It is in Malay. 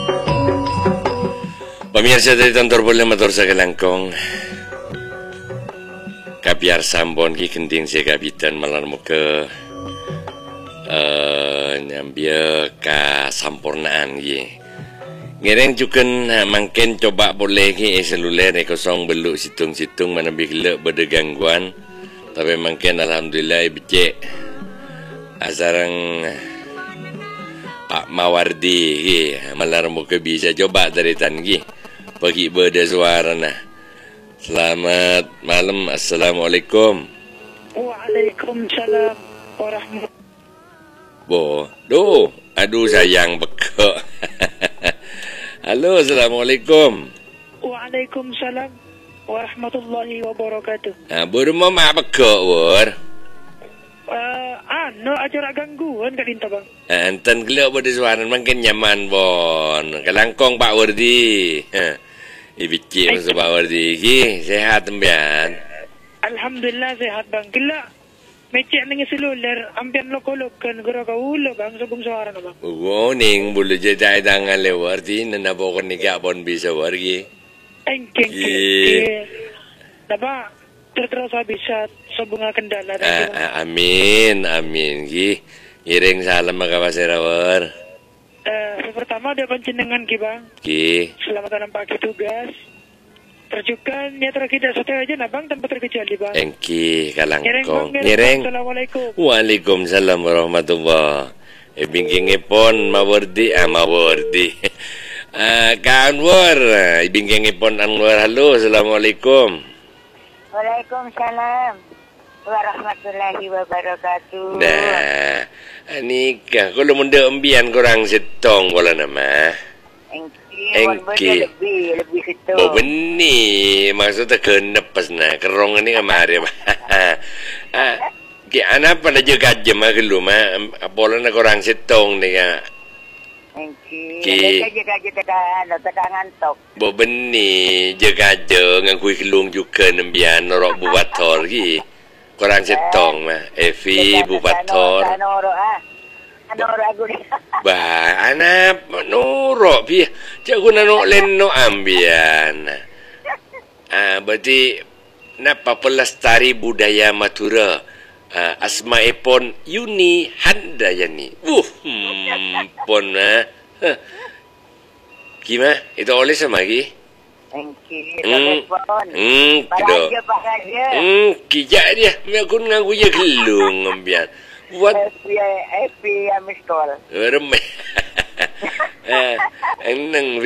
Pemirsa dari Tontor Boleh Motor sa Kelangkong, kapiar sambon ki kenting si kapitan malam muka nyambia ka sampurnaan ki. Ngereng cuken mangken coba boleh ki seluler kosong beluk situng-situng mana bigla berde gangguan. Tapi mangken alhamdulillah becek asarang Pak Mawardi ki malam muka bisa coba dari tan ki. Bagi berde suara nah. Selamat malam. Assalamualaikum. Waalaikumsalam warahmatullahi. Aduh sayang bekok. Halo, Assalamualaikum. Waalaikumsalam warahmatullahi wabarakatuh. Burma mak bekok, Wur. Acara gangguan kat dinta bang. Enten gelak berde suara makin nyaman bon. Kelangkong Pak Wardi. Ibicik masa Pak Wardi ki sehat tembian. Alhamdulillah sehat bang. Gila mecek ning seluler ampian lokolokan gera ka ulo bang sabung suara na bang. Ning bulu jejak tangan le Wardi nana bokon nikah pon bisa wargi. Engkeng. Napa terus bisa sabunga kendala. Amin ki. Iring salam makawasira war. Pertama ada panjenengan ki bang. Ki. Selamat dalam pagi tugas. Terjukan nyatra kita satu aja nah bang tanpa terkecuali bang. Engki Kalangkong. Ngereng. Assalamualaikum. Waalaikumsalam warahmatullah. Bingking ipon Mawardi. Kanwar. Bingking ipon Anwar. Halo, Assalamualaikum. Waalaikumsalam warahmatullahi wabarakatuh. Nah, nikah. Kalau munda embian korang setong bola nama. Engki. Lebih setong. Benih. Maksudnya kenepas nah. Kerong ini kemari. Ki anak pada jaga jam lu mah. Bola na korang setong ni ka. Engki. Jaga tekan ngantok. Benih. Jaga ngangkui kelung juga nembian norok bubator ki. Korang setong mah. Evi bubator. Anoro aku ni. Anak norok pi. Cak guna nok len no ambian. Berarti napa pelestari budaya Madura. Asma ipon Yuni Handayani. Pon Gimana? Itu oleh sama lagi? Kijak dia. Aku ngaku je gelung ambian. Buat FP Amistol. Remeh. Eneng